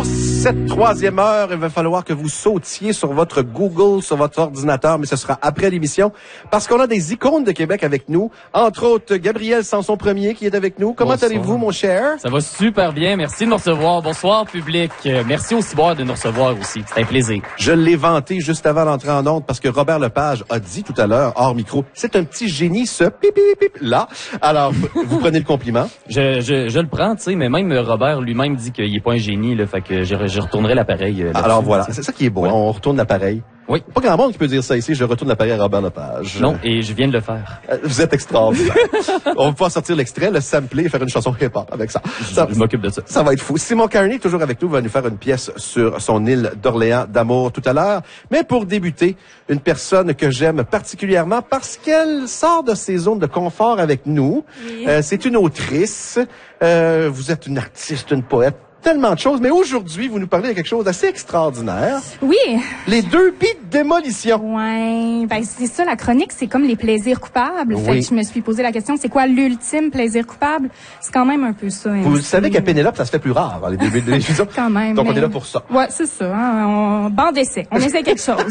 cette troisième heure, il va falloir que vous sautiez sur votre Google, sur votre ordinateur, mais ce sera après l'émission, parce qu'on a des icônes de Québec avec nous, entre autres Gabriel Sanson-Premier qui est avec nous. Comment allez-vous, mon cher? Ça va super bien, merci de nous recevoir. Bonsoir, public. Merci au Ciboire de nous recevoir aussi, c'est un plaisir. Je l'ai vanté juste avant d'entrer en onde, parce que Robert Lepage a dit tout à l'heure, hors micro, c'est un petit génie, ce pip-pip-pip-là. Alors, vous prenez le compliment? Je le prends, tu sais, mais même Robert lui-même dit qu'il est pas un génie, là, fait que je retournerai l'appareil. Alors voilà, c'est ça qui est beau, ouais. On retourne l'appareil. Oui. Pas grand monde qui peut dire ça ici, je retourne l'appareil à Robert Lepage. Non, et je viens de le faire. Vous êtes extraordinaire. On va pouvoir sortir l'extrait, le sampler et faire une chanson hip-hop avec ça. Je m'occupe de ça. Ça va être fou. Simon Carney, toujours avec nous, va nous faire une pièce sur son île d'Orléans d'amour tout à l'heure. Mais pour débuter, une personne que j'aime particulièrement parce qu'elle sort de ses zones de confort avec nous. Oui. C'est une autrice. Vous êtes une artiste, une poète. Tellement de choses, mais aujourd'hui, vous nous parlez de quelque chose d'assez extraordinaire. Oui. Les derbies de démolition. Ouais, ben c'est ça, la chronique, c'est comme les plaisirs coupables. Oui. Fait que je me suis posé la question, c'est quoi l'ultime plaisir coupable? C'est quand même un peu ça. Vous savez qu'à Pénélope, ça se fait plus rare, les derbies de démolition. Quand même. Donc, on est là pour ça. Ouais, c'est ça. Hein? On bande d'essai. On essaie quelque chose.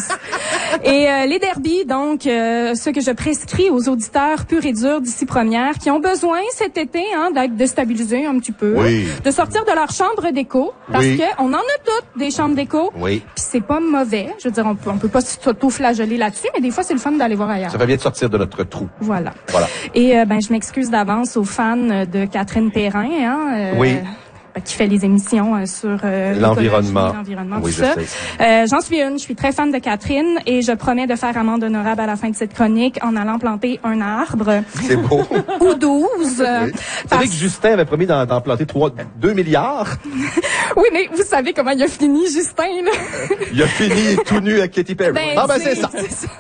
Et les derbies, donc, ce que je prescris aux auditeurs purs et durs d'ici première, qui ont besoin cet été d'être déstabilisés un petit peu, oui. De sortir de leur chambre d'écho, parce oui. que on en a toutes des chambres d'écho. Oui. Puis c'est pas mauvais. Je veux dire, on peut pas s'auto-flageller là-dessus, mais des fois, c'est le fun d'aller voir ailleurs. Ça va bien de sortir de notre trou. Voilà. Et je m'excuse d'avance aux fans de Catherine Perrin, oui. Qui fait les émissions sur l'environnement, oui, tout ça. J'en suis une, je suis très fan de Catherine et je promets de faire amende honorable à la fin de cette chronique en allant planter un arbre. C'est beau. Ou 12. Oui. Vous savez que Justin avait promis d'en planter 2 milliards? Oui, mais vous savez comment il a fini, Justin, là? Il a fini tout nu à Katy Perry. C'est ça.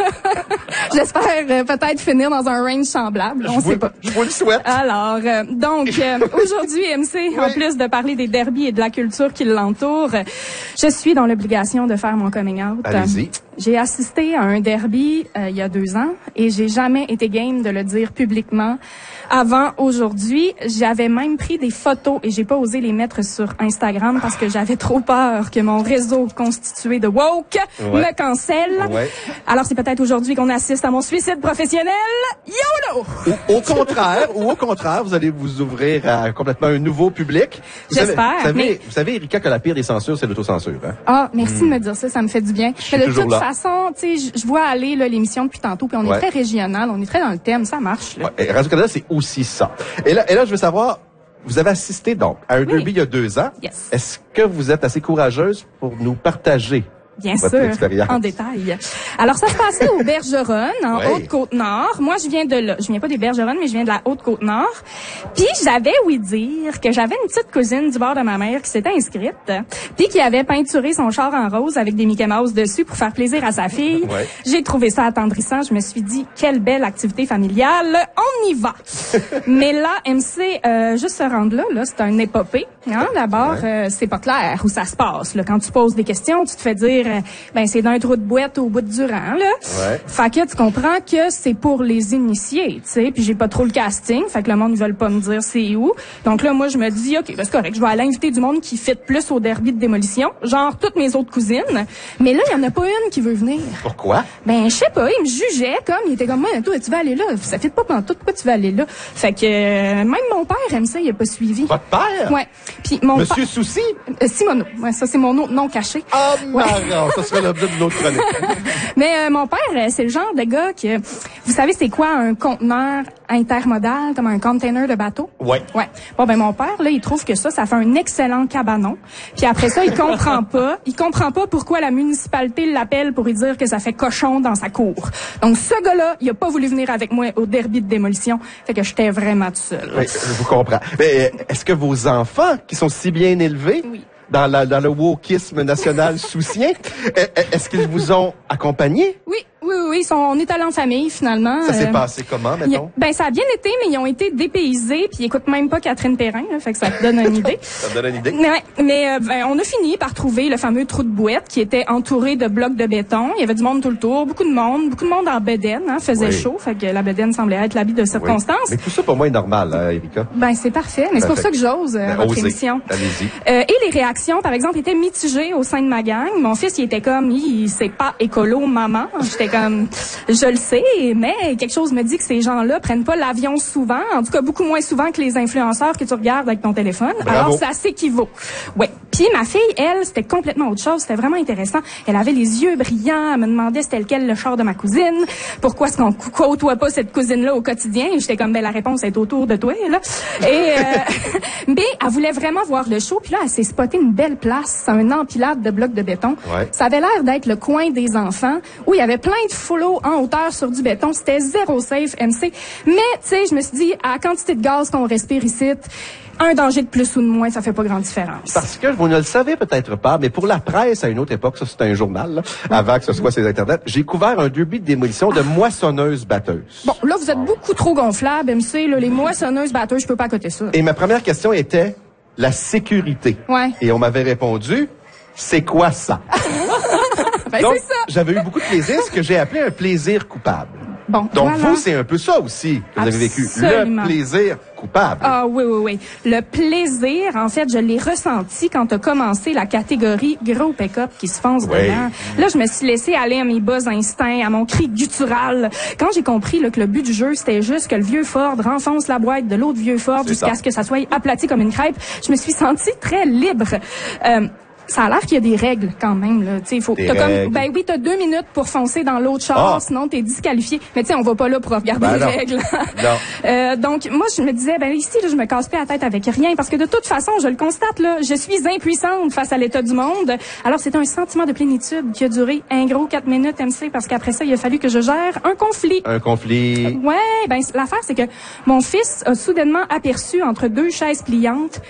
J'espère peut-être finir dans un range semblable. On sait pas. Je vous le souhaite. Alors, donc, aujourd'hui, MC, oui. En plus de parler des derbies et de la culture qui l'entoure, je suis dans l'obligation de faire mon coming out. Allez-y. J'ai assisté à un derby il y a 2 ans et j'ai jamais été game de le dire publiquement avant aujourd'hui. J'avais même pris des photos et j'ai pas osé les mettre sur Instagram parce que j'avais trop peur que mon réseau constitué de woke me cancelle. Ouais. Alors c'est peut-être aujourd'hui qu'on assiste à mon suicide professionnel. YOLO! Ou au contraire, vous allez vous ouvrir à complètement un nouveau public. J'espère. Vous savez, Erika, que la pire des censures, c'est l'autocensure. Hein? Ah, merci de me dire ça me fait du bien. Mais de toute façon, tu sais, je vois aller l'émission depuis tantôt, puis on est très régional, on est très dans le thème, ça marche. Là. Ouais, Radio-Canada, c'est aussi ça. Et là, je veux savoir, vous avez assisté donc à un derby il y a 2 ans. Yes. Est-ce que vous êtes assez courageuse pour nous partager bien sûr, en détail. Alors, ça se passait aux Bergeronnes, en Haute-Côte-Nord. Moi, je viens de là. Je viens pas des Bergeronnes, mais je viens de la Haute-Côte-Nord. Puis, j'avais ouï dire que j'avais une petite cousine du bord de ma mère qui s'était inscrite, puis qui avait peinturé son char en rose avec des Mickey Mouse dessus pour faire plaisir à sa fille. Ouais. J'ai trouvé ça attendrissant. Je me suis dit, quelle belle activité familiale. On y va. Mais là, MC, juste se rendre là, c'est un épopée. Hein? D'abord, c'est pas clair où ça se passe. Là. Quand tu poses des questions, tu te fais dire c'est d'un trou de boîte au bout de Durand, là. Ouais. Fait que tu comprends que c'est pour les initiés, tu sais. Puis j'ai pas trop le casting, fait que le monde ne veut pas me dire c'est où. Donc là, moi, je me dis, OK, c'est correct, je vais aller inviter du monde qui fit plus au derby de démolition, genre toutes mes autres cousines. Mais là, il y en a pas une qui veut venir. Pourquoi? Je sais pas, il me jugeait il était comme, moi, toi, tu vas aller là. Ça fit pas pantoute, pourquoi tu vas aller là? Fait que même mon père aime ça, il a pas suivi. Votre père? Ouais. Puis mon Monsieur Souci? Simoneau. Ouais, ça, c'est mon nom caché. Ah, marrant. Ça serait l'objet d'une autre chronique. Mais mon père, c'est le genre de gars que... Vous savez, c'est quoi un conteneur intermodal, comme un container de bateau? Ouais. Bon, mon père, là, il trouve que ça fait un excellent cabanon. Puis après ça, il comprend pas pourquoi la municipalité l'appelle pour lui dire que ça fait cochon dans sa cour. Donc, ce gars-là, il a pas voulu venir avec moi au derby de démolition. Fait que j'étais vraiment tout seul. Oui, je vous comprends. Mais est-ce que vos enfants, qui sont si bien élevés... Oui. Dans le wokisme national soucien, est-ce qu'ils vous ont accompagné? Oui, Oui, on est allé en famille, finalement. Ça s'est passé comment, mettons? Ça a bien été, mais ils ont été dépaysés, puis ils écoutent même pas Catherine Perrin, là, fait que ça te donne une idée. Ça te donne une idée? Mais on a fini par trouver le fameux trou de bouette qui était entouré de blocs de béton. Il y avait du monde tout le tour, beaucoup de monde en bedaine, faisait chaud, fait que la bedaine semblait être l'habit de circonstance. Oui. Mais tout ça, pour moi, est normal, hein, Erika. C'est parfait, mais c'est pour ça que j'ose votre émission. Allez-y. Et les réactions, par exemple, étaient mitigées au sein de ma gang. Mon fils, il était comme, c'est pas écolo, maman. J'étais comme, je le sais, mais quelque chose me dit que ces gens-là prennent pas l'avion souvent, en tout cas beaucoup moins souvent que les influenceurs que tu regardes avec ton téléphone. Bravo. Alors ça s'équivaut. Ouais. Puis ma fille, elle, c'était complètement autre chose. C'était vraiment intéressant. Elle avait les yeux brillants. Elle me demandait c'était lequel le char de ma cousine. Pourquoi est-ce qu'on côtoie pas cette cousine-là au quotidien? J'étais comme, la réponse est autour de toi, là. Et mais elle voulait vraiment voir le show. Puis là, elle s'est spotée une belle place, un empilade de blocs de béton. Ouais. Ça avait l'air d'être le coin des enfants où il y avait plein de flots en hauteur sur du béton. C'était zéro safe, MC. Mais, tu sais, je me suis dit, à la quantité de gaz qu'on respire ici, un danger de plus ou de moins, ça fait pas grande différence. Parce que vous ne le savez peut-être pas, mais pour la presse, à une autre époque, ça c'était un journal, là, avant que ce soit ces Internet, j'ai couvert un derby de démolition de moissonneuses-batteuses. Bon, là, vous êtes beaucoup trop gonflable, MC, là, les moissonneuses-batteuses, je peux pas coter ça. Et ma première question était la sécurité. Ouais. Et on m'avait répondu, c'est quoi ça? Donc, c'est ça. j'avais eu beaucoup de plaisir, ce que j'ai appelé un plaisir coupable. Bon, Donc, voilà. vous, c'est un peu ça aussi que vous avez vécu. Absolument. Le plaisir coupable. Ah oui. Le plaisir, en fait, je l'ai ressenti quand a commencé la catégorie gros pick-up qui se fonce dedans. Là, je me suis laissé aller à mes bas instincts, à mon cri guttural. Quand j'ai compris là, que le but du jeu, c'était juste que le vieux Ford renfonce la boîte de l'autre vieux Ford jusqu'à ce que ça soit aplati comme une crêpe, je me suis sentie très libre. Ça a l'air qu'il y a des règles quand même là, tu sais, t'as 2 minutes pour foncer dans l'autre char, sinon t'es disqualifié. Mais tu sais, on va pas là pour regarder les règles. Non. Donc moi je me disais ici là, je me casse pas la tête avec rien parce que de toute façon, je le constate là, je suis impuissante face à l'état du monde. Alors c'est un sentiment de plénitude qui a duré un gros 4 minutes MC parce qu'après ça, il a fallu que je gère un conflit. Un conflit. Ouais, l'affaire c'est que mon fils a soudainement aperçu entre 2 chaises pliantes